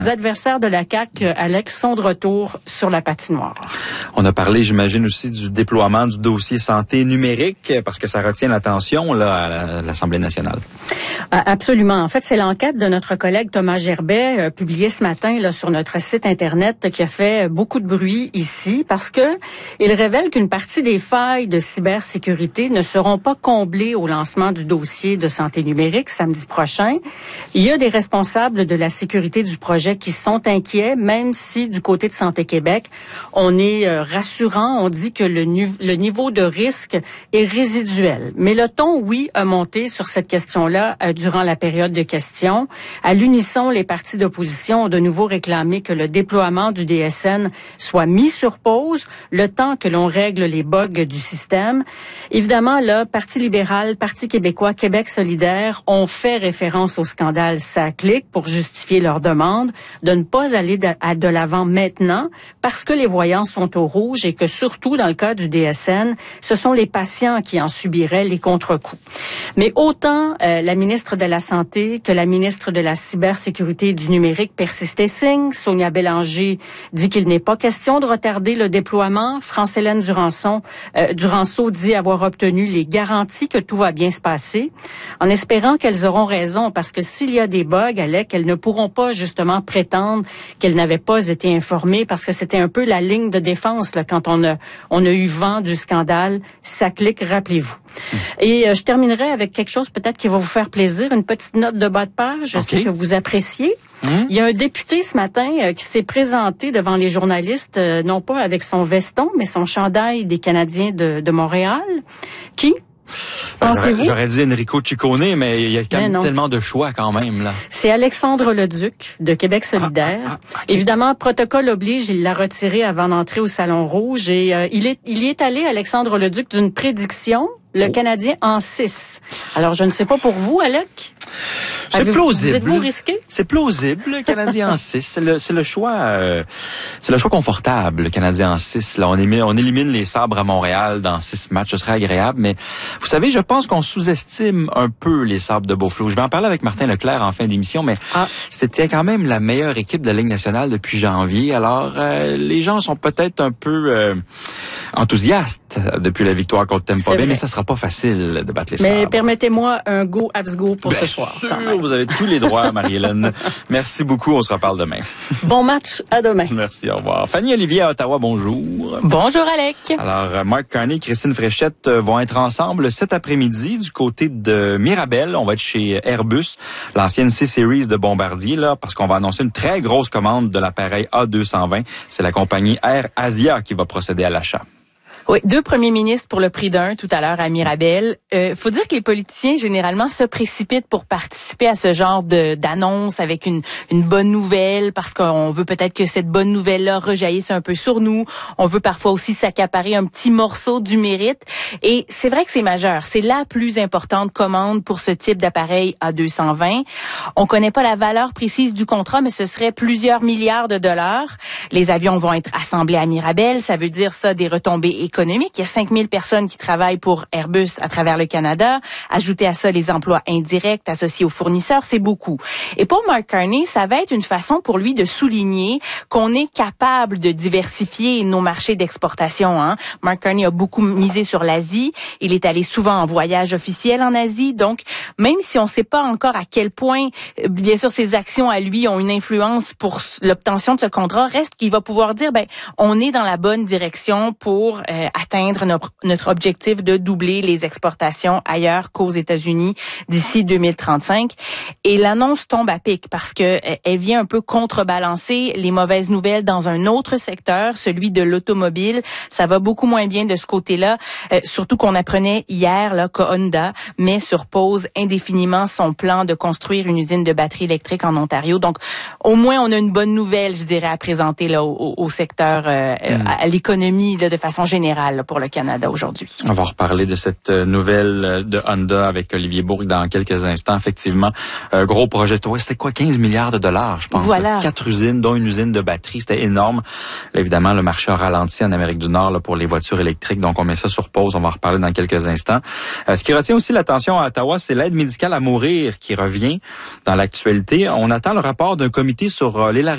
Les adversaires de la CAQ, Alex, sont de retour sur la patinoire. On a parlé, j'imagine, aussi du déploiement du dossier santé numérique, parce que ça retient l'attention là à l'Assemblée nationale. Absolument. En fait, c'est l'enquête de notre collègue Thomas Gerbet, publiée ce matin là sur notre site Internet, qui a fait beaucoup de bruit ici, parce que il révèle qu'une partie des failles de cybersécurité ne seront pas comblées au lancement du dossier de santé numérique samedi prochain. Il y a des responsables de la sécurité du projet qui sont inquiets, même si du côté de Santé Québec, on est rassurant. On dit que le niveau de risque est résiduel. Mais le ton, oui, a monté sur cette question-là durant la période de questions. À l'unisson, les partis d'opposition ont de nouveau réclamé que le déploiement du DSN soit mis sur pause le temps que l'on règle les bugs du système. Évidemment, là, Parti libéral, Parti québécois, Québec solidaire ont fait référence au scandale SACLIC pour justifier leur demande de ne pas aller de l'avant maintenant parce que les voyants sont au rouge et que surtout dans le cas du DSN, ce sont les patients qui en subiraient les contre-coups. Mais autant la ministre de la Santé que la ministre de la Cybersécurité et du numérique persistaient signe. Sonia Bélanger dit qu'il n'est pas question de retarder le déploiement. France-Hélène Duranceau dit avoir obtenu les garanties que tout va bien se passer, en espérant qu'elles auront raison, parce que s'il y a des bugs, Alec, elles ne pourront pas justement prétendre qu'elles n'avaient pas été informées, parce que c'était un peu la ligne de défense là, quand on a eu vent du scandale SACLIC, rappelez-vous. Et je terminerai avec quelque chose peut-être qui va vous faire plaisir, une petite note de bas de page, je sais que vous appréciez. Il y a un député ce matin qui s'est présenté devant les journalistes, non pas avec son veston, mais son chandail des Canadiens de Montréal. Qui? Pensez-vous? J'aurais dit Enrico Ciccone, mais il y a quand même tellement de choix quand même, là. C'est Alexandre Leduc, de Québec solidaire. Okay. Évidemment, protocole oblige, il l'a retiré avant d'entrer au Salon Rouge et il y est allé, Alexandre Leduc, d'une prédiction, le Canadien en 6. Alors, je ne sais pas pour vous, Alec. C'est plausible. Êtes-vous risqué? C'est plausible, le Canadien en 6. C'est le choix confortable, le Canadien en 6. Là, on élimine les Sabres à Montréal dans 6 matchs. Ce serait agréable, mais vous savez, je pense qu'on sous-estime un peu les Sabres de Beaufort. Je vais en parler avec Martin Leclerc en fin d'émission, mais c'était quand même la meilleure équipe de la Ligue nationale depuis janvier. Alors, les gens sont peut-être un peu enthousiastes depuis la victoire contre Tampa Bay, mais ça sera pas facile de battre les Sabres. Mais permettez-moi un go Habs-go pour ce soir. Bien sûr, vous avez tous les droits, Marie-Hélène. Merci beaucoup, on se reparle demain. Bon match, à demain. Merci, au revoir. Fanny Olivier à Ottawa, bonjour. Bonjour, Alec. Alors, Marc Carney et Christine Fréchette vont être ensemble cet après-midi du côté de Mirabel. On va être chez Airbus, l'ancienne C-Series de Bombardier, là, parce qu'on va annoncer une très grosse commande de l'appareil A220. C'est la compagnie Air Asia qui va procéder à l'achat. Oui, 2 premiers ministres pour le prix d'un tout à l'heure à Mirabel. Faut dire que les politiciens généralement se précipitent pour participer à ce genre d'annonce avec une bonne nouvelle, parce qu'on veut peut-être que cette bonne nouvelle-là rejaillisse un peu sur nous. On veut parfois aussi s'accaparer un petit morceau du mérite. Et c'est vrai que c'est majeur. C'est la plus importante commande pour ce type d'appareil A220. On connaît pas la valeur précise du contrat, mais ce serait plusieurs milliards de dollars. Les avions vont être assemblés à Mirabel. Ça veut dire ça, des retombées économiques. Il y a 5000 personnes qui travaillent pour Airbus à travers le Canada. Ajouter à ça les emplois indirects associés aux fournisseurs, c'est beaucoup. Et pour Mark Carney, ça va être une façon pour lui de souligner qu'on est capable de diversifier nos marchés d'exportation. Mark Carney a beaucoup misé sur l'Asie. Il est allé souvent en voyage officiel en Asie. Donc, même si on ne sait pas encore à quel point, bien sûr, ses actions à lui ont une influence pour l'obtention de ce contrat, reste qu'il va pouvoir dire, on est dans la bonne direction pour atteindre notre objectif de doubler les exportations ailleurs qu'aux États-Unis d'ici 2035. Et l'annonce tombe à pic parce que elle vient un peu contrebalancer les mauvaises nouvelles dans un autre secteur, celui de l'automobile. Ça va beaucoup moins bien de ce côté-là, surtout qu'on apprenait hier là que Honda met sur pause indéfiniment son plan de construire une usine de batteries électriques en Ontario. Donc, au moins, on a une bonne nouvelle, je dirais, à présenter là au secteur, à l'économie là, de façon générale là, pour le Canada aujourd'hui. On va reparler de cette nouvelle de Honda avec Olivier Bourque dans quelques instants. Effectivement, gros projet. C'était quoi, 15 milliards de dollars, je pense. Voilà. 4 usines, dont une usine de batterie. C'était énorme. Là, évidemment, le marché a ralenti en Amérique du Nord là, pour les voitures électriques. Donc, on met ça sur pause. On va en reparler dans quelques instants. Ce qui retient aussi l'attention à Ottawa, c'est l'aide médicale à mourir qui revient dans l'actualité. On attend le rapport d'un comité sur l'élargissement